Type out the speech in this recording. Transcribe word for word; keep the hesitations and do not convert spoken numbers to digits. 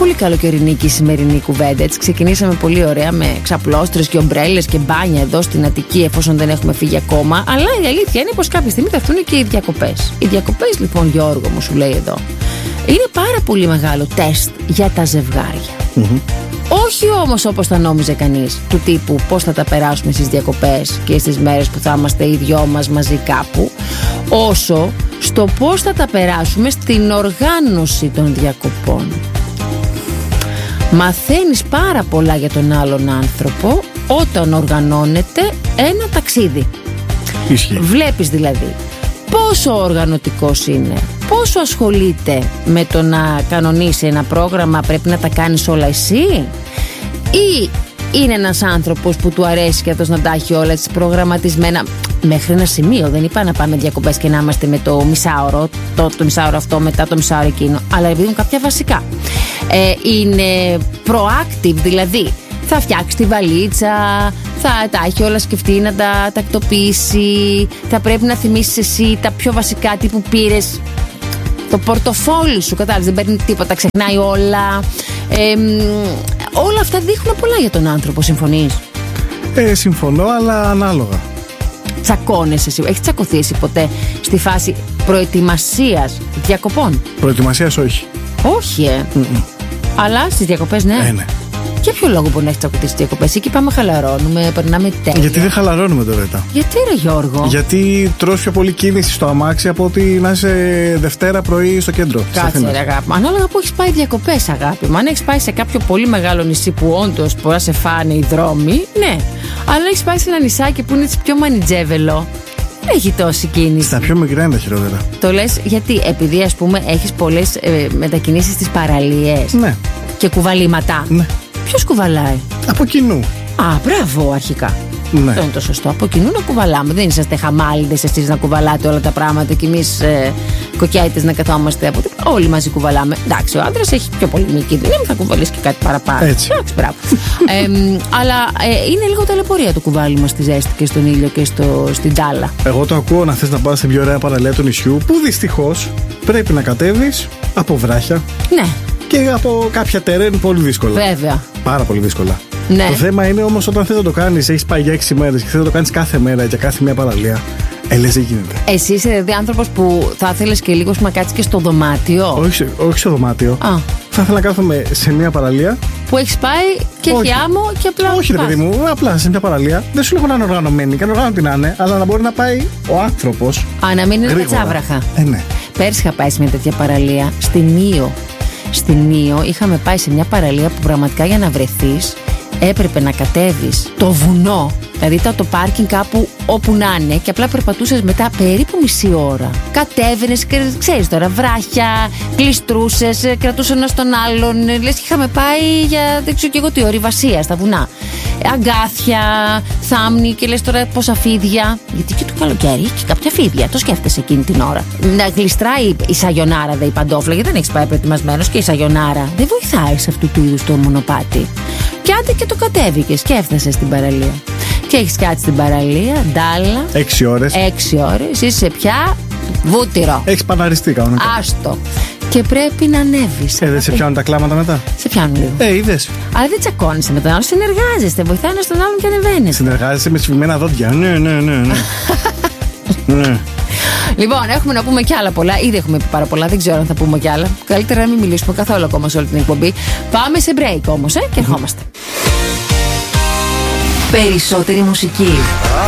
πολύ καλοκαιρινή και η σημερινή κουβέντα. Έτσι, ξεκινήσαμε πολύ ωραία με ξαπλώστρες και ομπρέλες και μπάνια εδώ στην Αττική, εφόσον δεν έχουμε φύγει ακόμα. Αλλά η αλήθεια είναι πως κάποια στιγμή θα έρθουν και οι διακοπές. Οι διακοπές, λοιπόν, Γιώργο μου, σου λέει εδώ, είναι πάρα πολύ μεγάλο τεστ για τα ζευγάρια. Mm-hmm. Όχι όμως όπως θα νόμιζε κανείς, του τύπου πώς θα τα περάσουμε στις διακοπές και στις μέρες που θα είμαστε οι δυο μας μαζί κάπου, όσο στο πώς θα τα περάσουμε στην οργάνωση των διακοπών. Μαθαίνεις πάρα πολλά για τον άλλον άνθρωπο όταν οργανώνεται ένα ταξίδι. Ισχύει. Βλέπεις δηλαδή πόσο οργανωτικός είναι, πόσο ασχολείται με το να κανονίσει ένα πρόγραμμα, πρέπει να τα κάνεις όλα εσύ, ή είναι ένας άνθρωπος που του αρέσει και αυτός να τα έχει όλα έτσι προγραμματισμένα μέχρι ένα σημείο. Δεν είπα να πάμε διακοπές και να είμαστε με το μισάωρο, το, το μισάωρο αυτό μετά το μισάωρο εκείνο, αλλά επειδή κάποια βασικά. Ε, είναι proactive, δηλαδή θα φτιάξει τη βαλίτσα, θα τα έχει όλα σκεφτεί να τα τακτοποιήσει, θα πρέπει να θυμίσεις εσύ τα πιο βασικά, τι που πήρες, το πορτοφόλι σου, κατάλαβες, δεν παίρνει τίποτα, ξεχνάει όλα. Ε, όλα αυτά δείχνουν πολλά για τον άνθρωπο, συμφωνείς? Ε, συμφωνώ, αλλά ανάλογα. Τσακώνεσαι εσύ, έχεις τσακωθεί εσύ ποτέ στη φάση προετοιμασίας διακοπών? Προετοιμασίας όχι. Όχι, ε. Mm-mm. Αλλά στις διακοπές ναι. Ε, ναι. Για ποιο λόγο μπορεί να έχει τσακωθεί στις διακοπές? Εκεί πάμε, χαλαρώνουμε, περνάμε τέλεια. Γιατί δεν χαλαρώνουμε τώρα. Γιατί ρε Γιώργο? Γιατί τρως πιο πολύ κίνηση στο αμάξι από ότι να είσαι Δευτέρα πρωί στο κέντρο. Κάτσε ρε αγάπη. Ανάλογα που έχεις πάει διακοπές, αγάπη μου. Αν έχεις πάει σε κάποιο πολύ μεγάλο νησί που όντως μπορεί να σε φάνε οι δρόμοι, ναι. Αλλά έχεις πάει σε ένα νησάκι που είναι έτσι πιο μανιτζέβελο, δεν έχει τόση κίνηση. Στα πιο μικρά είναι τα χειρότερα. Το λες γιατί? Επειδή ας πούμε έχεις πολλές ε, μετακινήσεις στις παραλίες. Ναι. Και κουβαλήματα. Ναι. Ποιος κουβαλάει? Από κοινού. Α, μπράβο, αρχικά. Ναι. Αυτό είναι το σωστό. Από κοινού να κουβαλάμε. Δεν είσαστε χαμάλιδες εσείς να κουβαλάτε όλα τα πράγματα και εμείς ε, κοκιάιτες να καθόμαστε από την. Όλοι μαζί κουβαλάμε. Εντάξει, ο άντρας έχει πιο πολύ μικρή δύναμη, θα κουβαλήσει και κάτι παραπάνω. Έτσι. Εντάξει, μπράβο. ε, αλλά ε, είναι λίγο ταλαιπωρία το κουβάλιμα στη ζέστη και στον ήλιο και στο, στην τάλα. Εγώ το ακούω να θες να πας σε πιο ωραία παραλία του νησιού, που δυστυχώς πρέπει να κατέβεις από βράχια. Ναι. Και από κάποια τερέν πολύ δύσκολα. Βέβαια. Πάρα πολύ δύσκολα. Ναι. Το θέμα είναι όμως όταν θες να το κάνεις, έχεις πάει για έξι μέρες και θες να το κάνεις κάθε μέρα για κάθε μια παραλία. Ε, λες, δεν γίνεται. Εσύ είσαι δηλαδή άνθρωπος που θα ήθελες και λίγο να κάτσεις και στο δωμάτιο? Όχι, όχι στο δωμάτιο. Α. Θα ήθελα να κάθομαι σε μια παραλία. Που έχεις πάει και έχει άμμο και απλά. Όχι, ρε παιδί μου, απλά σε μια παραλία. Δεν σου λέω να είναι οργανωμένη, και οργανωμένη να είναι, αλλά να μπορεί να πάει ο άνθρωπος. Α, να μην είναι κατσάβραχα. Ε, ναι. Πέρσι είχα πάει σε μια τέτοια παραλία στην Ήο. Στην Ήο είχαμε πάει σε μια παραλία που πραγματικά για να βρεθείς έπρεπε να κατέβεις το βουνό. Δηλαδή ήταν το πάρκινγκ κάπου όπου να είναι και απλά περπατούσες μετά περίπου μισή ώρα. Κατέβαινες, ξέρεις τώρα, βράχια, κλειστρούσες, κρατούσες ένας τον άλλον. Λες και είχαμε πάει για δεν ξέρω και εγώ τι, ορειβασία στα βουνά. Αγκάθια, θάμνη και λες τώρα πόσα φίδια. Γιατί και το καλοκαίρι και κάποια φίδια, το σκέφτεσαι εκείνη την ώρα. Να γλιστράει η σαγιονάρα, δε η παντόφλα, γιατί δεν έχεις πάει προετοιμασμένος και η σαγιονάρα δεν βοηθάει σε αυτού του είδους το μονοπάτι. Και άντε και το κατέβηκες και έφτασες στην παραλία. Και έχεις κάτσει στην παραλία, ντάλα. Έξι ώρες. Έξι ώρες, είσαι πια βούτυρο. Έχεις παναριστεί κανονικά. Άστο. Και πρέπει να ανέβεις. Ε, δεν σε πιάνουν τα κλάματα μετά? Σε πιάνουν λίγο. Ε, είδες. Αλλά δεν τσακώνεσαι με τον άλλον, συνεργάζεστε. Βοηθάει ένας τον άλλον και ανεβαίνεις. Συνεργάζεσαι με σφιγμένα δόντια. Ναι, ναι, ναι. ναι. ναι. Λοιπόν, έχουμε να πούμε κι άλλα πολλά. Ήδη έχουμε πει πάρα πολλά, δεν ξέρω αν θα πούμε κι άλλα. Καλύτερα να μην μιλήσουμε καθόλου ακόμα σε όλη την εκπομπή. Πάμε σε break όμως, ε, και ερχόμαστε. Περισσότερη μουσική.